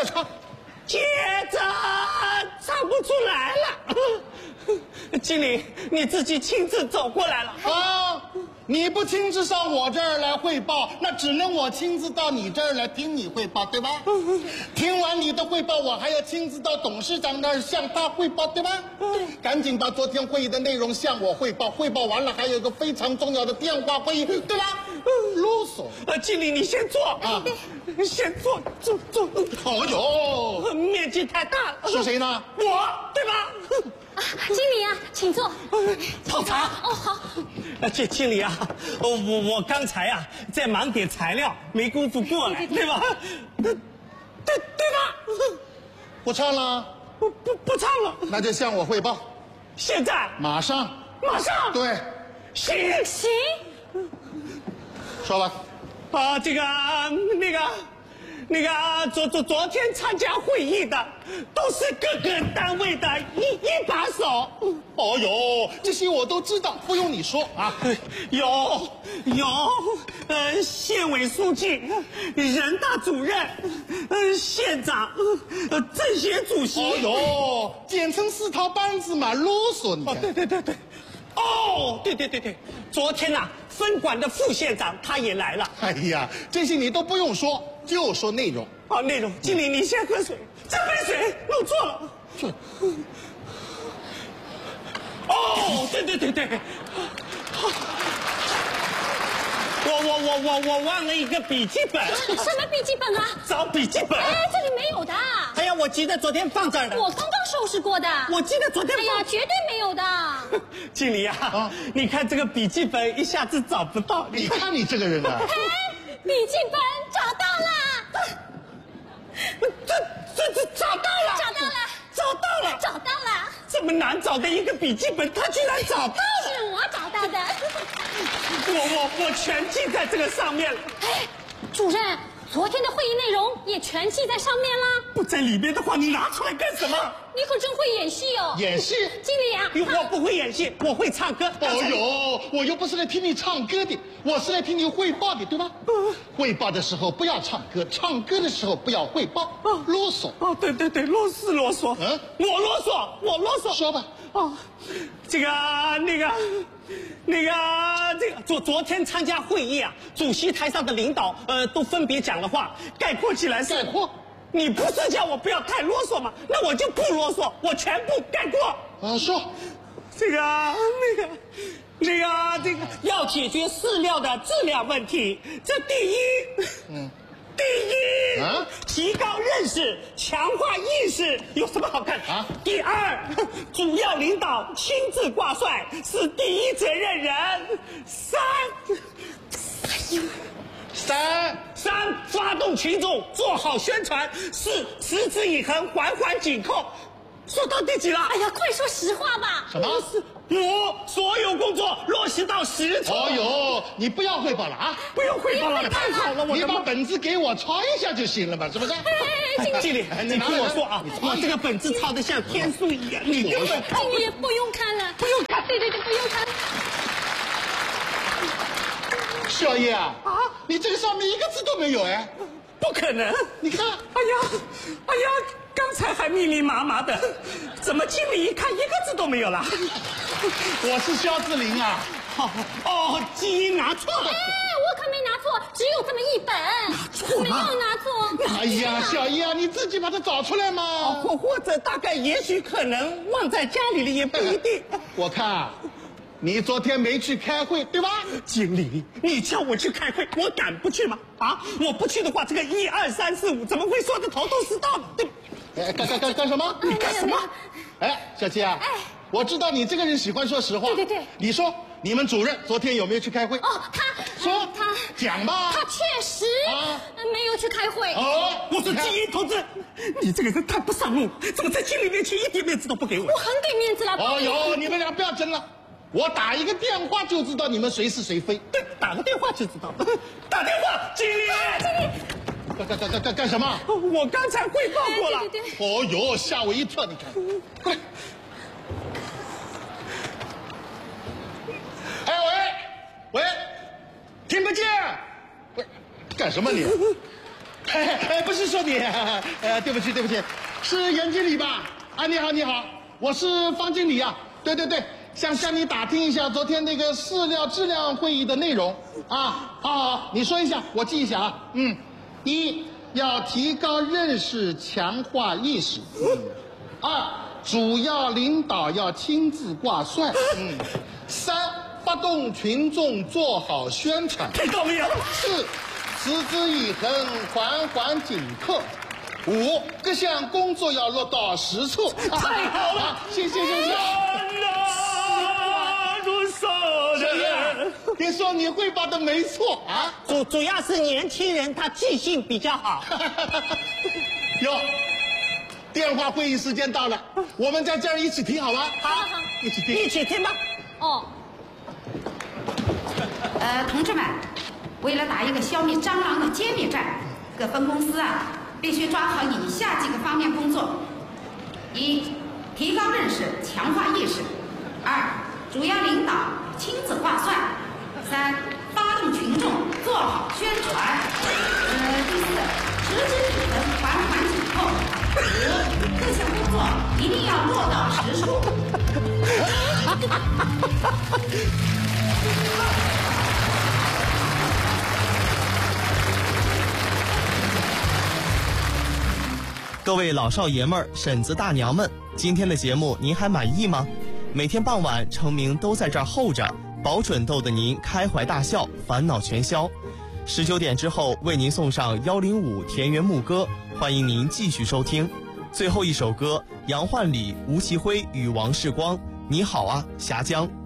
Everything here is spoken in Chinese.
着唱。 接着唱不出来了。经理，你自己亲自走过来了啊！你不亲自上我这儿来汇报，那只能我亲自到你这儿来听你汇报，对吧？听完你的汇报，我还要亲自到董事长那儿向他汇报，对吧？赶紧把昨天会议的内容向我汇报，汇报完了还有一个非常重要的电话会议，对吧？啰嗦。 经理，你先坐啊，先坐。 哦哟， 面积太大了。 是谁呢？ 我，对吧？ 经理啊，请坐。 泡茶。 哦，好。 经理啊，我刚才啊在忙点材料，没工夫过来，对吧？对吧？ 不唱了？ 不唱了。 那就向我汇报。 现在？ 马上。对。 行。 说吧。 啊，昨天参加会议的都是各个单位的一把手。 哦哟，这些我都知道，不用你说啊。 有县委书记、人大主任、县长、政协主席。 哦哟，简称4套班子嘛，啰嗦你。 哦，对。哦，对，昨天呐，分管的副县长他也来了。 哎呀，这些你都不用说，就说内容。 哦，内容，经理你先喝水，这杯水弄错了。哦，对。我忘了一个笔记本。 什么笔记本啊？ 找笔记本。 哎，这里没有的。 哎呀，我记得昨天放这儿的。 我刚刚收拾过的。 我记得昨天放。 哎呀，绝对没有的。 经理啊，你看这个笔记本一下子找不到。 你看你这个人啊。 哎，笔记本找到了。 这找到了。这么难找的一个笔记本，他居然找到了。 是我找到的。 我全记在这个上面了。 哎，主任，昨天的会议内容也全记在上面啦。 不在里面的话，你拿出来干什么？ 你可真会演戏哦。 演戏？ 经理啊， 我不会演戏，我会唱歌。 哦哟，我又不是来听你唱歌的，我是来听你汇报的，对吧？汇报的时候不要唱歌，唱歌的时候不要汇报。啰嗦。 哦，对，啰嗦。我啰嗦。 说吧。 昨天参加会议啊，主席台上的领导都分别讲了话，概括起来是。 概括。 你不是叫我不要太啰嗦吗？那我就不啰嗦，我全部概括。 说。 要解决饲料的质量问题，这第一，提高认识，强化意识，有什么好看啊？第二，主要领导亲自挂帅，是第一责任人。三，发动群众做好宣传。4，持之以恒，环环紧扣。说到第几了？ 哎呀，快说实话吧。 什么 ？5，所有工作落实到实处。 哦哟，你不要汇报了啊！ 不用汇报了，太好了， 你把本子给我抄一下就行了嘛，是不是？ 经理，你听我说啊，我这个本子抄得像天书一样，你根本看你也不用看了， 不用看， 对，不用看。 小叶啊，你这个上面一个字都没有哎， 不可能！ 你看， 哎呀，刚才还密密麻麻的，怎么经理一看一个字都没有了？ 我是肖志林啊。 基因拿错了。 哎，我可没拿错，只有这么一本，没有拿错。 哎呀，小叶啊，你自己把它找出来嘛。 或者大概也许可能忘在家里了，也不一定。 我看你昨天没去开会，对吧？ 经理，你叫我去开会，我敢不去吗？我不去的话，这个1、2、3、4、5怎么会说的头头是道呢？对吧？ 干什么？ 你干什么？ 哎，小七啊，我知道你这个人喜欢说实话。 对。 你说你们主任昨天有没有去开会？他讲吧。 他确实没有去开会。 我说基因同志，你这个人太不上路，怎么在经理面前一点面子都不给我？ 我很给面子了。 哦哟，你们俩不要争了。我打一个电话就知道你们谁是谁非。 对，打个电话就知道。打电话，经理。 干什么？ 我刚才汇报过了。 对。 哦哟，吓我一跳！你看，快！哎喂，听不见？喂，干什么你？ 不是说你，对不起，是严经理吧？啊，你好，我是方经理啊。对，想向你打听一下昨天那个饲料质量会议的内容啊。好，你说一下，我记一下啊。一要提高认识，强化意识。二，主要领导要亲自挂帅。三，发动群众做好宣传。 太高明了。 四，持之以恒，环环紧扣。五，各项工作要落到实处。 太好了， 谢谢。别说你汇报的没错啊， 主要是年轻人他记性比较好。 哟，电话会议时间到了，我们在这儿一起听好吗？ 好， 一起听吧。 哦。 同志们，为了打一个消灭蟑螂的歼灭战，各分公司必须抓好以下几个方面工作：一，提高认识，强化意识；二，主要领导亲自挂帅；三，发动群众做好宣传；第四，持之以恒，环环紧扣；五，各项工作一定要落到实处。 各位老少爷们儿、婶子大娘们，今天的节目您还满意吗？每天傍晚，程明都在这儿候着，保准逗得您开怀大笑，烦恼全消。19点之后为您送上105田园牧歌，欢迎您继续收听。最后一首歌，杨焕礼、吴奇辉与王世光，你好啊，峡江。